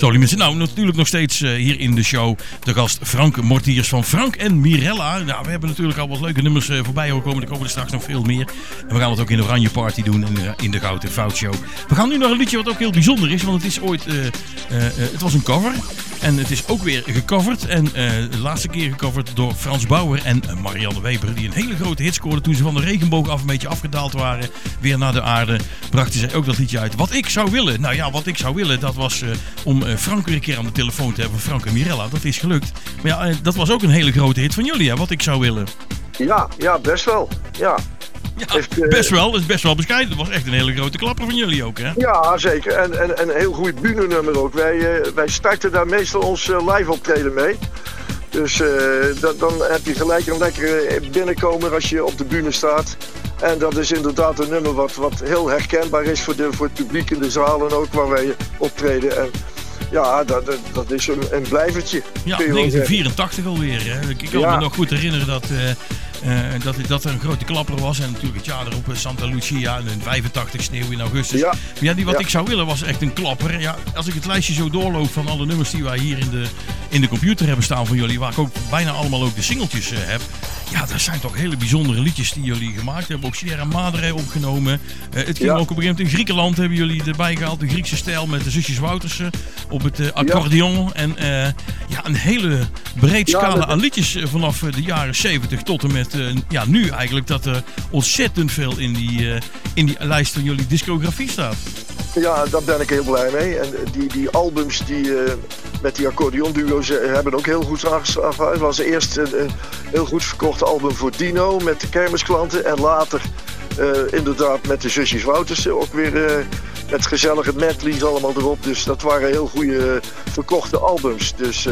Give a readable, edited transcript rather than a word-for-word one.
Zo, lieve mensen. Nou, natuurlijk nog steeds hier in de show de gast Frank Mortiers van Frank en Mirella. Nou, we hebben natuurlijk al wat leuke nummers voorbij horen komen. Er komen er straks nog veel meer. En we gaan het ook in de Oranje Party doen en in de Goud en Fout Show. We gaan nu naar een liedje wat ook heel bijzonder is, want het is ooit... het was een cover. En het is ook weer gecoverd. En de laatste keer gecoverd door Frans Bauer en Marianne Weber. Die een hele grote hit scoorden toen ze van de regenboog af een beetje afgedaald waren. Weer naar de aarde. Brachten zij ook dat liedje uit. Wat ik zou willen. Nou ja, wat ik zou willen. Dat was om Frank weer een keer aan de telefoon te hebben. Frank en Mirella. Dat is gelukt. Maar ja, dat was ook een hele grote hit van jullie. Hè, wat ik zou willen. Ja, best wel. Ja. Ja, best wel. Dat is best wel bescheiden. Dat was echt een hele grote klapper van jullie ook, hè? Ja, zeker. En een heel goed bühnennummer ook. Wij starten daar meestal ons live optreden mee. Dus dan heb je gelijk een lekkere binnenkomer als je op de bühne staat. En dat is inderdaad een nummer wat heel herkenbaar is voor het publiek in de zalen ook waar wij optreden. En ja, dat is een blijvertje. Ja, 1984 alweer. Hè? Ik kan me nog goed herinneren dat er een grote klapper was. En natuurlijk het jaar erop Santa Lucia en 85 sneeuw in augustus. Ja. Maar ja, die wat ik zou willen was echt een klapper. Ja, als ik het lijstje zo doorloop van alle nummers die wij hier in de computer hebben staan van jullie. Waar ik ook bijna allemaal ook de singeltjes heb. Ja, dat zijn toch hele bijzondere liedjes die jullie gemaakt hebben. Ook Sierra Madre opgenomen. Het ging ook op een gegeven moment in Griekenland hebben jullie erbij gehaald. De Griekse stijl met de zusjes Woutersen op het accordeon. En een hele breed scala aan liedjes vanaf de jaren 70 tot en met nu eigenlijk dat er ontzettend veel in die lijst van jullie discografie staat. Ja, daar ben ik heel blij mee. En die albums die met die accordeonduo's hebben ook heel goed aangeslagen. Het was eerst een heel goed verkochte album voor Dino met de kermisklanten. En later inderdaad met de zusjes Woutersen ook weer met gezellige medleys allemaal erop. Dus dat waren heel goede verkochte albums. Dus